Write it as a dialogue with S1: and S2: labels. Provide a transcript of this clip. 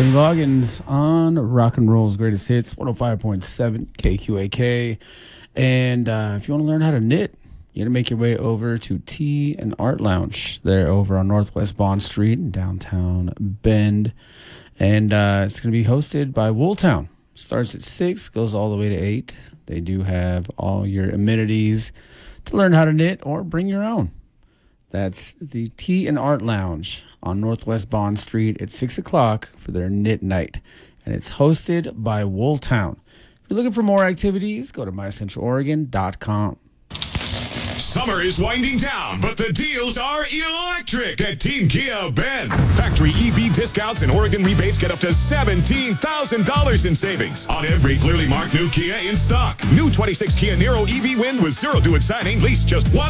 S1: Kenny Loggins on Rock and Roll's Greatest Hits, 105.7 KQAK. And if you want to learn how to knit, you got to make your way over to Tea and Art Lounge. They're over on Northwest Bond Street in downtown Bend. And it's going to be hosted by Wooltown. Starts at 6, goes all the way to 8. They do have all your amenities to learn how to knit or bring your own. That's the Tea and Art Lounge on Northwest Bond Street at 6 o'clock for their knit night. And it's hosted by Wooltown. If you're looking for more activities, go to mycentraloregon.com.
S2: Summer is winding down, but the deals are electric at Team Kia Bend. Factory EV discounts and Oregon rebates get up to $17,000 in savings on every clearly marked new Kia in stock. New 26 Kia Niro EV Wind with zero due at signing, lease just